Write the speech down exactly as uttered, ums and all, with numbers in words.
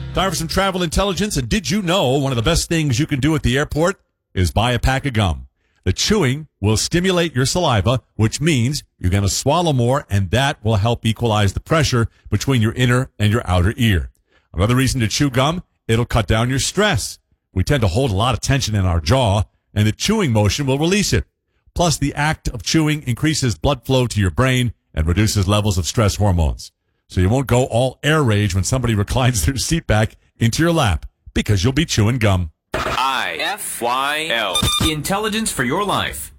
Time for some travel intelligence. And did you know one of the best things you can do at the airport is buy a pack of gum? The chewing will stimulate your saliva, which means you're going to swallow more, and that will help equalize the pressure between your inner and your outer ear. Another reason to chew gum, it'll cut down your stress. We tend to hold a lot of tension in our jaw, and the chewing motion will release it. Plus, the act of chewing increases blood flow to your brain and reduces levels of stress hormones. So you won't go all air rage when somebody reclines their seat back into your lap, because you'll be chewing gum. I F Y L. Intelligence for your life.